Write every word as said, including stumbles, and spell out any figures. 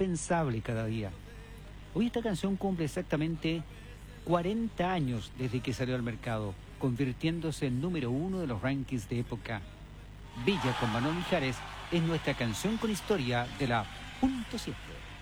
indispensable cada día. Hoy esta canción cumple exactamente cuarenta años desde que salió al mercado, convirtiéndose en número uno de los rankings de época. Villa con Manuel Mijares es nuestra canción con historia de la punto siete.